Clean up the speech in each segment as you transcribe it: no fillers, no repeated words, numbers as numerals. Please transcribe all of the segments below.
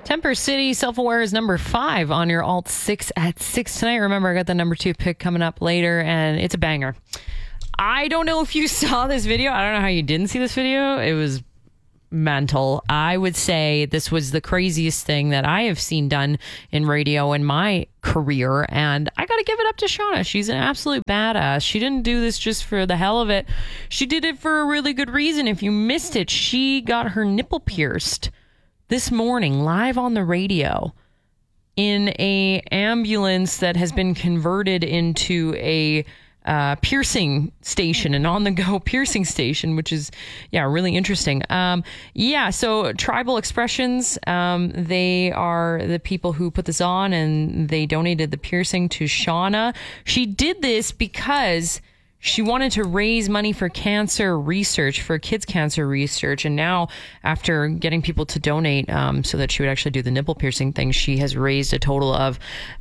Temper City, Self-Aware is number 5 on your Alt 6 at 6 tonight. Remember, I got the number 2 pick coming up later, and it's a banger. I don't know if you saw this video. I don't know how you didn't see this video. It was mental. I would say this was the craziest thing that I have seen done in radio in my career, and I gotta give it up to Shauna. She's an absolute badass. She didn't do this just for the hell of it. She did it for a really good reason. If you missed it, she got her nipple pierced this morning live on the radio in a ambulance that has been converted into a piercing station, an on-the-go piercing station, which is, really interesting. So Tribal Expressions, they are the people who put this on, and they donated the piercing to Shauna. She did this because she wanted to raise money for cancer research, for kids' cancer research. And now, after getting people to donate so that she would actually do the nipple piercing thing, she has raised a total of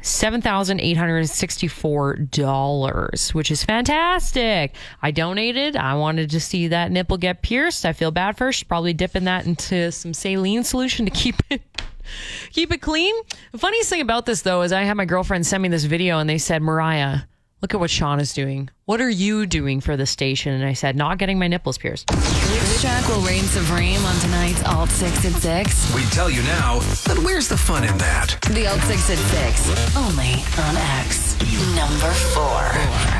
$7,864, which is fantastic. I donated. I wanted to see that nipple get pierced. I feel bad for her. She's probably dipping that into some saline solution to keep it clean. The funniest thing about this, though, is I had my girlfriend send me this video, and they said, Mariah, look at what Shauna's doing. What are you doing for the station? And I said, not getting my nipples pierced. Which track will reign supreme on tonight's Alt 6 at 6? We tell you now, but where's the fun in that? The Alt 6 at 6, only on X. Number 4.